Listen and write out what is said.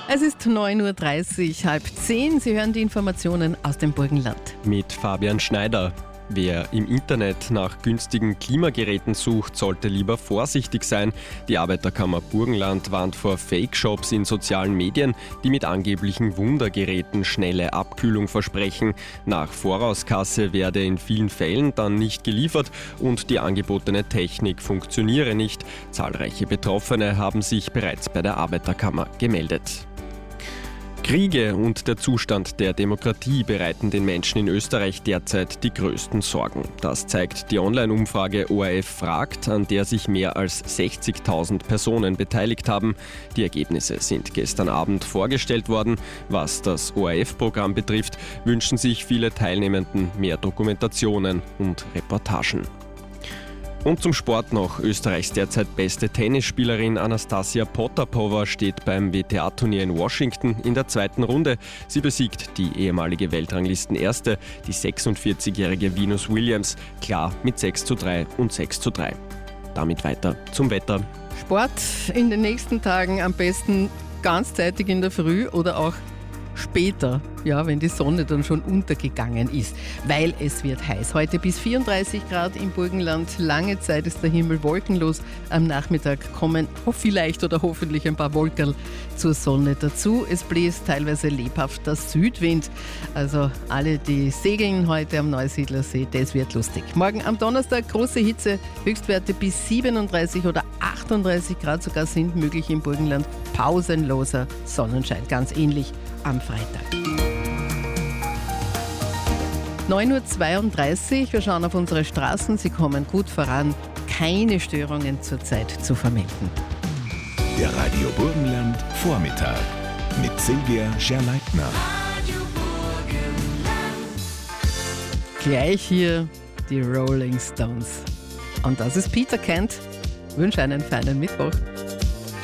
Es ist 9.30 Uhr, halb 10. Sie hören die Informationen aus dem Burgenland. Mit Fabian Schneider. Wer im Internet nach günstigen Klimageräten sucht, sollte lieber vorsichtig sein. Die Arbeiterkammer Burgenland warnt vor Fake-Shops in sozialen Medien, die mit angeblichen Wundergeräten schnelle Abkühlung versprechen. Nach Vorauskasse werde in vielen Fällen dann nicht geliefert und die angebotene Technik funktioniere nicht. Zahlreiche Betroffene haben sich bereits bei der Arbeiterkammer gemeldet. Kriege und der Zustand der Demokratie bereiten den Menschen in Österreich derzeit die größten Sorgen. Das zeigt die Online-Umfrage ORF fragt, an der sich mehr als 60.000 Personen beteiligt haben. Die Ergebnisse sind gestern Abend vorgestellt worden. Was das ORF-Programm betrifft, wünschen sich viele Teilnehmenden mehr Dokumentationen und Reportagen. Und zum Sport noch. Österreichs derzeit beste Tennisspielerin Anastasia Potapova steht beim WTA-Turnier in Washington in der zweiten Runde. Sie besiegt die ehemalige Weltranglisten-Erste, die 46-jährige Venus Williams, klar mit 6:3 und 6:3. Damit weiter zum Wetter. Sport in den nächsten Tagen am besten ganzzeitig in der Früh oder auch später, ja, wenn die Sonne dann schon untergegangen ist, weil es wird heiß. Heute bis 34 Grad im Burgenland, lange Zeit ist der Himmel wolkenlos. Am Nachmittag kommen vielleicht oder hoffentlich ein paar Wolkerl zur Sonne dazu. Es bläst teilweise lebhaft der Südwind. Also alle, die segeln heute am Neusiedlersee, das wird lustig. Morgen am Donnerstag große Hitze, Höchstwerte bis 37 oder 38 Grad sogar sind möglich im Burgenland. Pausenloser Sonnenschein, ganz ähnlich am Freitag. 9.32 Uhr, wir schauen auf unsere Straßen, sie kommen gut voran, keine Störungen zurzeit zu vermelden. Der Radio Burgenland Vormittag mit Silvia Scherleitner. Gleich hier die Rolling Stones. Und das ist Peter Kent. Ich wünsche einen feinen Mittwoch.